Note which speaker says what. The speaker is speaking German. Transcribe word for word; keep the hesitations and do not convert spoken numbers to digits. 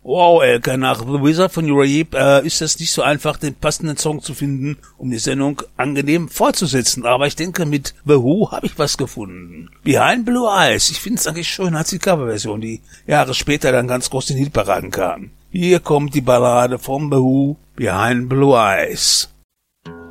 Speaker 1: Wow, Elke, nach The Wizard von Uriah Heep äh, ist es nicht so einfach, den passenden Song zu finden, um die Sendung angenehm fortzusetzen. Aber ich denke, mit The Who habe ich was gefunden. Behind Blue Eyes. Ich finde es eigentlich schön als die Coverversion, die Jahre später dann ganz groß in den Hitparaden kam. Hier kommt die Ballade von The Who, Behind Blue Eyes.